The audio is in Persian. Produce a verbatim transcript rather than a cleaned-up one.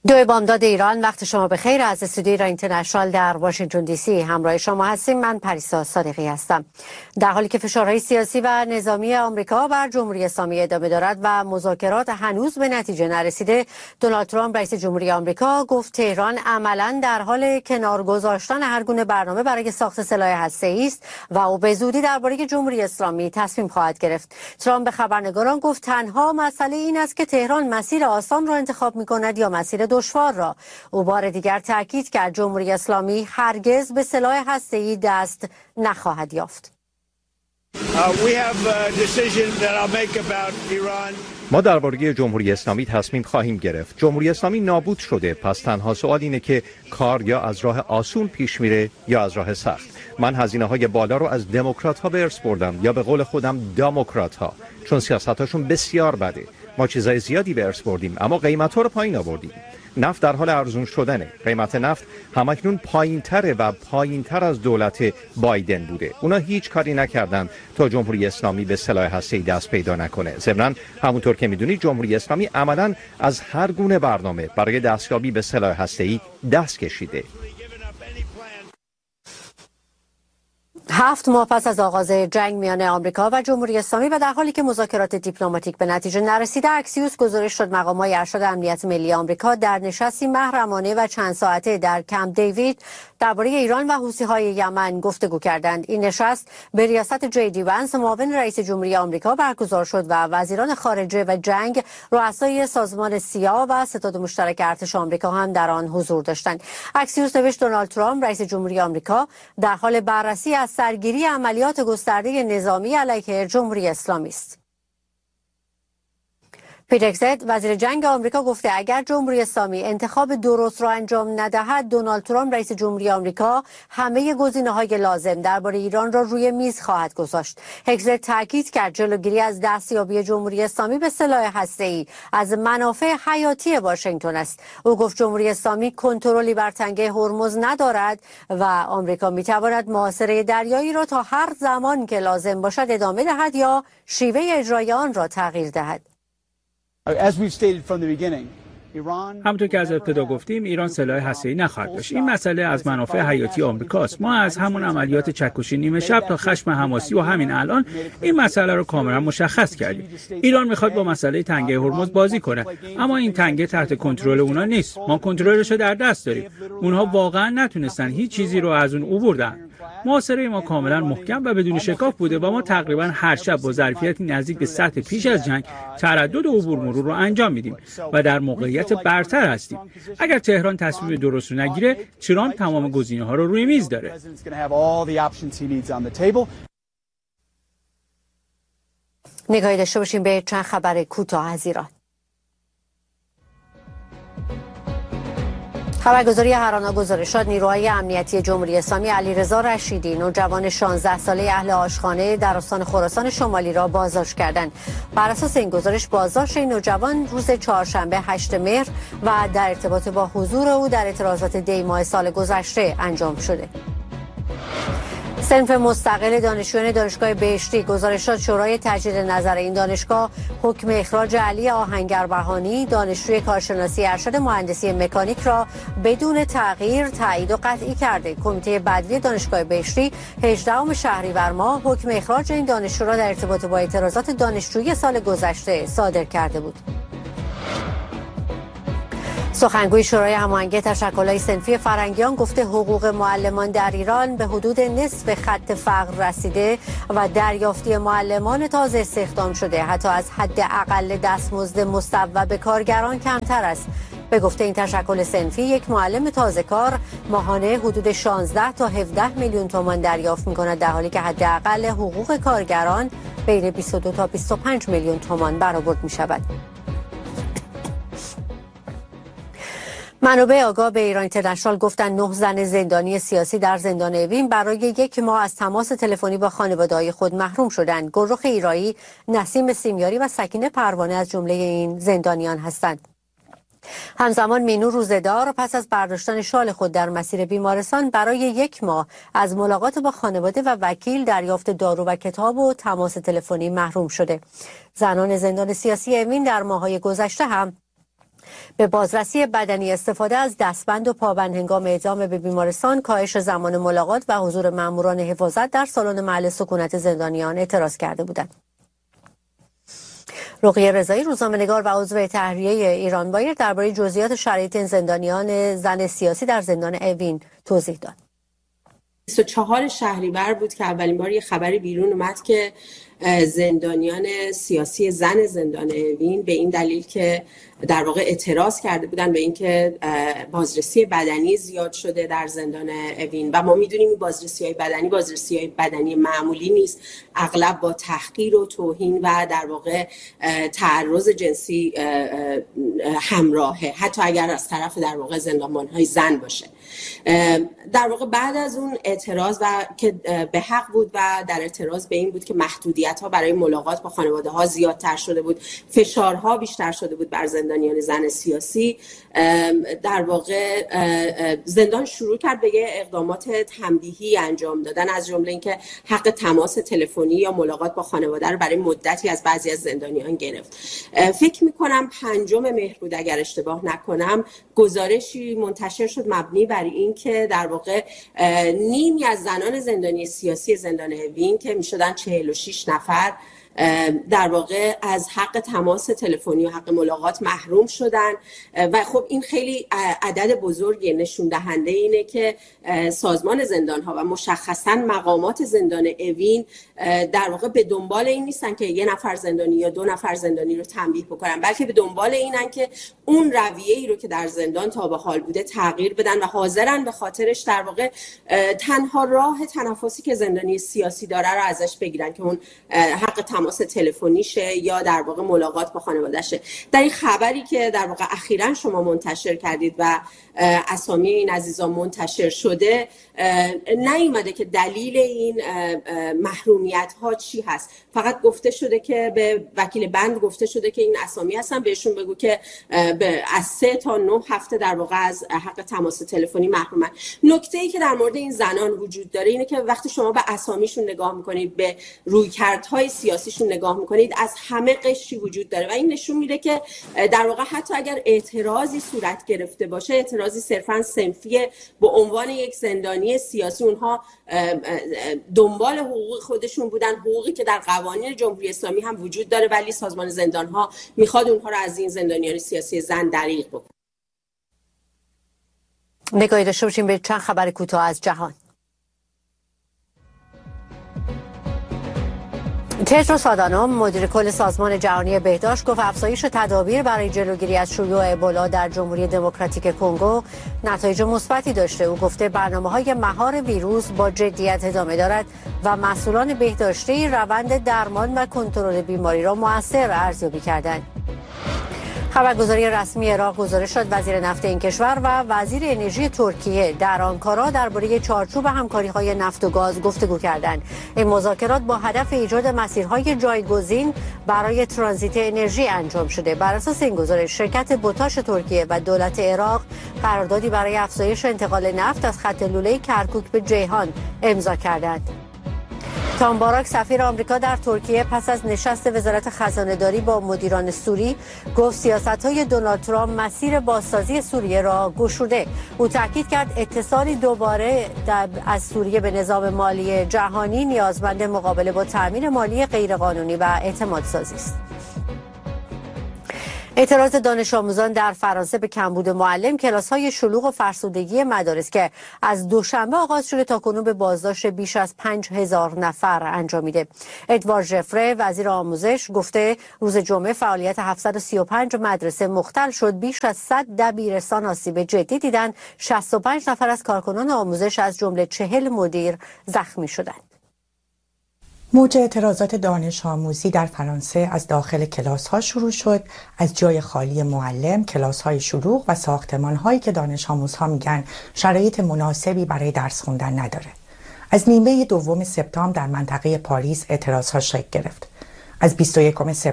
دو بامداد ایران، وقت شما بخیر. از استودیوی ایران اینترنشنال در واشنگتن دی سی همراه شما هستیم. من پریسا صادقی هستم. در حالی که فشارهای سیاسی و نظامی آمریکا بر جمهوری اسلامی ادامه دارد و مذاکرات هنوز به نتیجه نرسیده، دونالد ترامپ رئیس جمهوری آمریکا گفت تهران عملاً در حال کنار گذاشتن هر گونه برنامه برای ساخت سلاح هسته‌ای است و او به زودی درباره جمهوری اسلامی تصمیم خواهد گرفت. ترامپ به خبرنگاران گفت تنها مسئله این است که تهران مسیر آسان را انتخاب می‌کند یا مسیر دشوار را. او بار دیگر تاکید کرد جمهوری اسلامی هرگز به سلاح هسته‌ای دست نخواهد یافت. ما درباره جمهوری اسلامی تصمیم خواهیم گرفت. جمهوری اسلامی نابود شده، پس تنها سوال اینه که کار یا از راه آسون پیش میره یا از راه سخت. من هزینه های بالا رو از دموکرات ها به ارث بردم، یا به قول خودم دموکرات ها، چون سیاستاشون بسیار بده. ما چیزای زیادی به ارث بردیم اما قیمت ها رو پایین آوردیم. نفت در حال ارزون شدنه. قیمت نفت همکنون پایین‌تره و پایین‌تر از دولت بایدن بوده. اونا هیچ کاری نکردن تا جمهوری اسلامی به سلاح هسته‌ای دست پیدا نکنه. ضمناً همونطور که می‌دونید جمهوری اسلامی عملاً از هر گونه برنامه برای دستیابی به سلاح هسته‌ای دست کشیده. هفت ماه پس از آغاز جنگ میان آمریکا و جمهوری اسلامی و در حالی که مذاکرات دیپلماتیک به نتیجه نرسیده، اکسیوس گزارش شد مقام‌های ارشد امنیت ملی آمریکا در نشستی محرمانه و چند ساعته در کمپ دیوید درباره ایران و حوثی‌های یمن گفتگو کردند. این نشست به ریاست جی دی وانس، معاون رئیس جمهوری آمریکا، برگزار شد و وزیران خارجه و جنگ، رؤسای سازمان سیا و ستاد مشترک ارتش آمریکا هم در آن حضور داشتند. اکسیوس نوشت دونالد ترامپ رئیس جمهوری آمریکا در حال بررسی از سرگیری عملیات گسترده نظامی علیه جمهوری اسلامی است. پیت هگزت وزیر جنگ آمریکا گفته اگر جمهوری اسلامی انتخاب درست را انجام ندهد، دونالد ترامپ رئیس جمهوری آمریکا همه گزینه‌های لازم درباره ایران را روی میز خواهد گذاشت. هگزت تاکید کرد جلوگیری از دستیابی جمهوری اسلامی به سلاح هسته‌ای از منافع حیاتی واشنگتن است. او گفت جمهوری اسلامی کنترلی بر تنگه هرمز ندارد و آمریکا می‌تواند محاصره دریایی را تا هر زمان که لازم باشد ادامه دهد یا شیوه اجرای آن را تغییر دهد. همونطور که از ابتدا گفتیم ایران سلاح هسته‌ای نخواهد داشت. این مسئله از منافع حیاتی آمریکاست. ما از همون عملیات چکشی نیمه شب تا خشم حماسی و همین الان این مسئله رو کاملا مشخص کردیم. ایران میخواد با مسئله تنگه هرمز بازی کنه، اما این تنگه تحت کنترل اونا نیست. ما کنترلش رو در دست داریم. اونها واقعا نتونستن هیچ چیزی رو از اون عبوردن. محاصره ما کاملا محکم و بدون شکاف بوده و ما تقریبا هر شب با ظرفیتی نزدیک به سطح پیش از جنگ تردد عبور مرور رو انجام میدیم و در موقعیت برتر هستیم. اگر تهران تصمیم درست رو نگیره، ترامپ تمام گزینه‌ها رو روی میز داره. نگاهی داشته باشیم به چند خبر کوتاه از ایران. خبرگزاری هرانا گزارش داد نیروهای امنیتی جمهوری اسلامی علیرضا رشیدی، نوجوان شانزده ساله اهل آشخانه در استان خراسان شمالی را بازداشت کردند. بر اساس این گزارش بازداشت این نوجوان روز چهارشنبه هشتم مهر و در ارتباط با حضور او در اعتراضات دی ماه سال گذشته انجام شده. صنف مستقل دانشجویان دانشگاه بهشتی گزارش داد شورای تجدید نظر این دانشگاه حکم اخراج علی آهنگربهانی، دانشجوی کارشناسی ارشد مهندسی مکانیک، را بدون تغییر تایید و قطعی کرده. کمیته بدوی دانشگاه بهشتی هجدهم شهریور ماه حکم اخراج این دانشجو را در ارتباط با اعتراضات دانشجویی سال گذشته صادر کرده بود. سخنگوی شورای هماهنگی تشکل‌های صنفی فرنگیان گفته حقوق معلمان در ایران به حدود نصف خط فقر رسیده و دریافتی معلمان تازه استخدام شده حتی از حد اقل دستمزد مصوب کارگران کمتر است. به گفته این تشکل صنفی یک معلم تازه کار ماهانه حدود شانزده تا هفده میلیون تومان دریافت می‌کند، در حالی که حداقل حقوق کارگران بین بیست و دو تا بیست و پنج میلیون تومان برآورد می‌شود. منابع آگاه به ایران اینترنشنال گفتند نه زن زندانی سیاسی در زندان اوین برای یک ماه از تماس تلفنی با خانواده‌های خود محروم شدند. گلرخ ایرایی، نسیم سیمیاری و سکینه پروانه از جمله این زندانیان هستند. همزمان مینو روزه‌دار پس از برداشتن شال خود در مسیر بیمارستان برای یک ماه از ملاقات با خانواده و وکیل، دریافت دارو و کتاب و تماس تلفنی محروم شده. زنان زندان سیاسی اوین در ماه‌های گذشته هم به بازرسی بدنی، استفاده از دستبند و پابند هنگام اعزام به بیمارستان، کاهش زمان ملاقات و حضور ماموران حفاظت در سالن محل سکونت زندانیان اعتراض کرده بودند. رقیه رضایی، روزنامه‌نگار و عضو تحریریه ایران بایر، درباره جزئیات شرایط زندانیان زن سیاسی در زندان اوین توضیح داد. بیست و چهارم شهریور بود که اولین بار یه خبری بیرون اومد که زندانیان سیاسی زن زندان اوین به این دلیل که در واقع اعتراض کرده بودن به اینکه بازرسی بدنی زیاد شده در زندان اوین و ما میدونیم این بازرسی‌های بدنی بازرسی‌های بدنی معمولی نیست، اغلب با تحقیر و توهین و در واقع تعرض جنسی همراهه، حتی اگر از طرف در واقع زندانبان‌های زن باشه. در واقع بعد از اون اعتراض و که به حق بود و در اعتراض به این بود که محدودیت‌ها برای ملاقات با خانواده‌ها زیادتر شده بود، فشارها بیشتر شده بود بر زندانیان زن سیاسی، در واقع زندان شروع کرد به اقدامات تنبیهی انجام دادن، از جمله اینکه حق تماس تلفنی یا ملاقات با خانواده رو برای مدتی از بعضی از زندانیان گرفت. فکر می‌کنم پنجم مهر بود اگر اشتباه نکنم، گزارشی منتشر شد مبنی بر این که در واقع نیمی از زنان زندانی سیاسی زندان اوین که میشدن چهل و شش نفر در واقع از حق تماس تلفنی و حق ملاقات محروم شدن و خب این خیلی عدد بزرگی، نشون دهنده اینه که سازمان زندان‌ها و مشخصاً مقامات زندان اوین در واقع به دنبال این نیستن که یه نفر زندانی یا دو نفر زندانی رو تنبیه بکنن، بلکه به دنبال اینن که اون رویه‌ای رو که در زندان تا به حال بوده تغییر بدن و حاضرن به خاطرش در واقع تنها راه تنفسی که زندانی سیاسی داره رو ازش بگیرن که اون حق تماس تلفنیشه یا در واقع ملاقات با خانواده‌شه. در این خبری که در واقع اخیراً شما منتشر کردید و اسامی این عزیزان منتشر شده، نیومده که دلیل این محرومیت ها چی هست، فقط گفته شده که به وکیل بند گفته شده که این اسامی هستن، بهشون بگو که از سه تا نه هفته در واقع از حق تماس تلفنی محرومن. نکته ای که در مورد این زنان وجود داره اینه که وقتی شما به اسامیشون نگاه میکنید، به رویکردهای سیاسیشون نگاه میکنید، از همه قشری وجود داره و این نشون میده که در واقع حتی اگر اعتراضی صورت گرفته باشه، اعتراضی صرفاً صنفی به عنوان یک زندانی سیاسی، اونها دنبال حقوق خودشون بودن، حقوقی که در قوانین جمهوری اسلامی هم وجود داره، ولی سازمان زندان‌ها میخواد اونها رو از این زندانیان سیاسی زن دریغ بکنه. نگاهی داشته باشیم به چند خبر کوتاه از جهان. تدروس آدانوم، مدیر کل سازمان جهانی بهداشت، گفت افزایش تدابیر برای جلوگیری از شیوع ابولا در جمهوری دموکراتیک کنگو نتایج مثبتی داشته. او گفته برنامه‌های مهار ویروس با جدیت ادامه دارد و مسئولان بهداشتی روند درمان و کنترل بیماری را مؤثر ارزیابی کردند. خبرگزاری رسمی عراق گزارش داد وزیر نفت این کشور و وزیر انرژی ترکیه در آنکارا درباره چارچوب همکاری‌های نفت و گاز گفتگو کردند. این مذاکرات با هدف ایجاد مسیرهای جایگزین برای ترانزیت انرژی انجام شده. بر اساس این گزارش، شرکت بوتاش ترکیه و دولت عراق قراردادی برای افزایش انتقال نفت از خط لوله کرکوک به جیهان امضا کردند. تام باراک، سفیر آمریکا در ترکیه، پس از نشست وزارت خزانه‌داری با مدیران سوری گفت سیاست‌های دونالد ترامپ مسیر بازسازی سوریه را گشوده. او تاکید کرد اتصالی دوباره از سوریه به نظام مالی جهانی نیازمند مقابله با تأمین مالی غیرقانونی و اعتمادسازی است. اعتراض دانش آموزان در فرانسه به کمبود معلم، کلاس‌های شلوغ و فرسودگی مدارس که از دوشنبه آغاز شده تا کنون به بازداشت بیش از پنج هزار نفر انجامیده. ادوارد ژفره، وزیر آموزش، گفته روز جمعه فعالیت هفتصد و سی و پنج مدرسه مختل شد، بیش از صد دبیرستان آسیب جدی دیدند، شصت و پنج نفر از کارکنان آموزش از جمله چهل مدیر زخمی شدند. موج اعتراضات دانش آموزی در فرانسه از داخل کلاس ها شروع شد، از جای خالی معلم، کلاس های شلوغ و ساختمان هایی که دانش آموزها میگن شرایط مناسبی برای درس خوندن نداره. از نیمه دوم سپتامبر در منطقه پاریس اعتراض ها شکل گرفت. از بیست و یکم سپتامبر